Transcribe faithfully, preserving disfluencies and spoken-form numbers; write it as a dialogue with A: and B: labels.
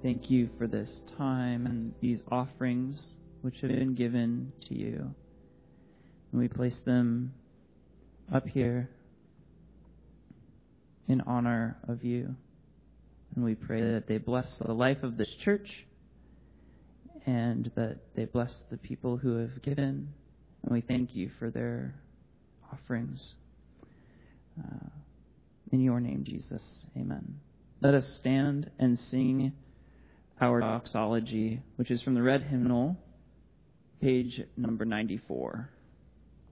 A: thank you for this time and these offerings which have been given to you. And we place them up here in honor of you. And we pray that they bless the life of this church and that they bless the people who have given. And we thank you for their offerings. Uh, in your name, Jesus. Amen. Let us stand and sing our doxology, which is from the Red Hymnal, page number ninety-four.